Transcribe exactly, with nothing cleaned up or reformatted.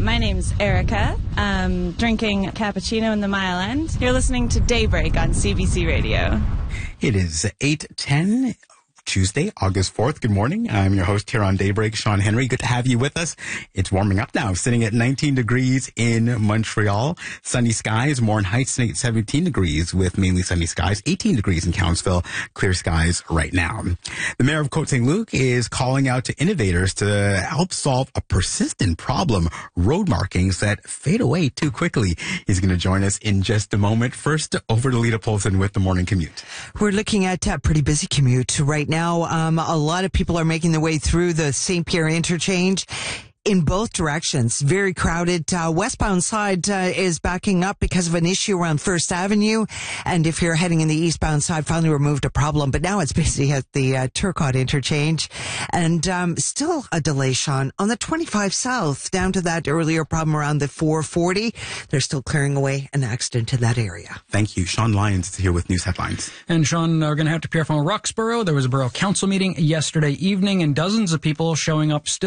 My name's Erica. I'm drinking cappuccino in the Mile End. You're listening to Daybreak on C B C Radio. It is eight ten, Tuesday, August fourth. Good morning. I'm your host here on Daybreak, Sean Henry. Good to have you with us. It's warming up now, sitting at nineteen degrees in Montreal. Sunny skies, Morin Heights sitting at seventeen degrees with mainly sunny skies. eighteen degrees in Countsville, clear skies right now. The mayor of Côte Saint Luc is calling out to innovators to help solve a persistent problem, road markings that fade away too quickly. He's going to join us in just a moment. First, over to Lita Polson with the morning commute. We're looking at a pretty busy commute right now. Now, um, a lot of people are making their way through the Saint Pierre interchange in both directions. Very crowded. Uh, westbound side uh, is backing up because of an issue around First Avenue. And if you're heading in the eastbound side, finally removed a problem. But now it's busy at the uh, Turcotte interchange. And um, still a delay, Sean, on the twenty-five south, down to that earlier problem around the four forty. They're still clearing away an accident in that area. Thank you. Sean Lyons is here with news headlines. And Sean, uh, we're going to have to appear from Roxborough. There was a borough council meeting yesterday evening and dozens of people showing up still